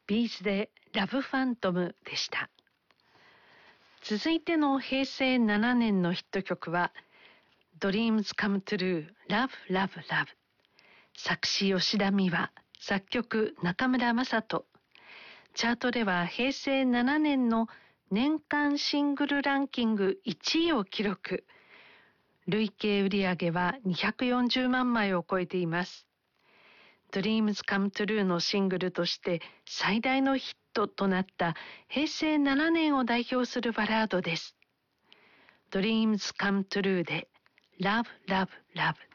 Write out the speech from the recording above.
ビーズでラブファントムでした。続いての平成7年のヒット曲は Dreams Come True Love Love Love、 作詞吉田美和、作曲中村雅人。チャートでは平成7年の年間シングルランキング1位を記録。累計売上は240万枚を超えています。Dreams Come True のシングルとして最大のヒットとなった平成7年を代表するバラードです。Dreams Come True で Love Love Love。